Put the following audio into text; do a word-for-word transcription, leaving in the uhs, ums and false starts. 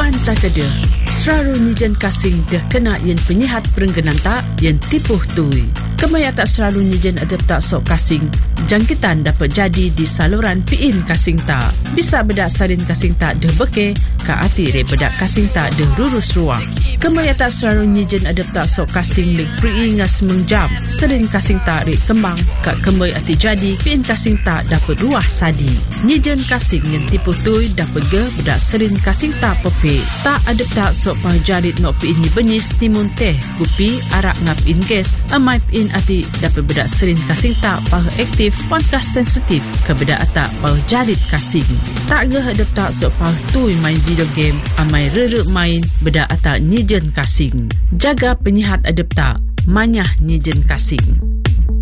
Puan tak ada. Seraru nijen kasing dah kena yen penyihat perengganan tak yen tipuh tui. Kemaya tak selalu nijen adep tak sok kasing. Jangkitan dapat jadi di saluran piin kasing tak. Bisa bedak salin kasing tak dah beke ke hati re bedak kasing tak dah rurus ruang. Kemaya tak selalu nijen adep tak sok kasing leg pri ngas mengjam. Salin kasing tak re kembang ke kemay hati jadi piin kasing tak dapat ruah sadi. Nijen kasing yang tipuh tui dapat ge bedak salin kasing tak pepe. Tak adep tak sok pahajarit nok piin ni benyis timun teh kupi arak ngap in gas amai piin ati dapat bedak serin kasing tak pah aktif podcast sensitif ke bedak atak pah jarit kasing. Tak ge hadap tak sok pah tui main video game amai rere main bedak atak nijen kasing. Jaga penyihat adap tak manyah nijen kasing.